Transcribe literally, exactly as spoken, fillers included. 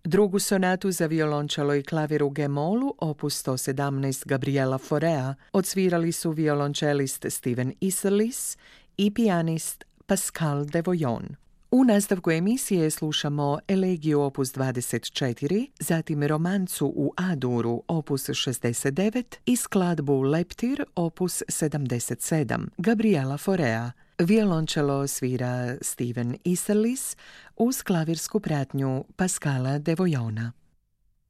Drugu sonatu za violončelo i klavir u G-molu, opus sto sedamnaest Gabriela Faurea, odsvirali su violončelist Steven Isserlis i pijanist Pascal Devoyon. U nastavku emisije slušamo Elegiju opus dvadeset četiri, zatim romancu u A-duru opus šezdeset devet i skladbu Leptir opus sedamdeset sedam Gabriela Faurea. Violončelo svira Steven Isserlis uz klavirsku pratnju Pascala Devoyona.